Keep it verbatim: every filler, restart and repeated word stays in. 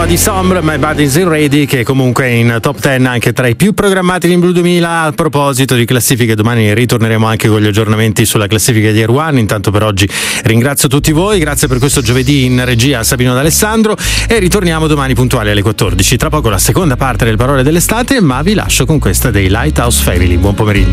Mois di Sombre, My Body's Ready, che comunque è in top dieci anche tra i più programmati in Blu duemila. A proposito di classifiche, domani ritorneremo anche con gli aggiornamenti sulla classifica di Air One. Intanto per oggi ringrazio tutti voi, grazie per questo giovedì in regia a Sabino D'Alessandro, e ritorniamo domani puntuali alle quattordici. Tra poco la seconda parte delle parole dell'estate, ma vi lascio con questa dei Lighthouse Family. Buon pomeriggio.